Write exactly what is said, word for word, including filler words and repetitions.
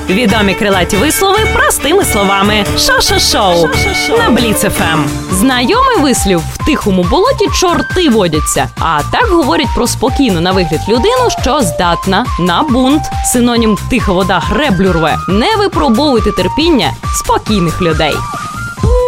Відомі крилаті вислови простими словами. Шо-шо-шоу на Бліц еф ем. Знайомий вислів «в тихому болоті чорти водяться». А так говорять про спокійну на вигляд людину, що здатна на бунт. Синонім «тиха вода греблю рве». Не випробовуйте терпіння спокійних людей.